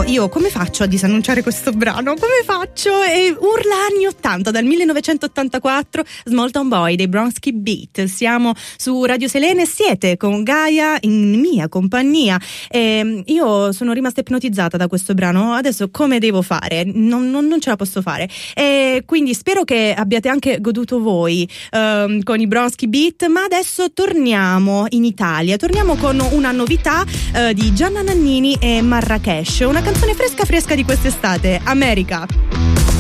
io come faccio a disannunciare questo brano? Come faccio? E urla anni 80, dal 1984, Small Town Boy dei Bronski Beat. Siamo su Radio Selene, siete con Gaia in mia compagnia. Io sono rimasta ipnotizzata da questo brano, adesso come devo fare? Non ce la posso fare. Quindi spero che abbiate anche goduto voi con i Bronski Beat, ma adesso torniamo in Italia, torniamo con una novità di Gianna Nannini e Marrakesh, una canzone fresca di quest'estate, America.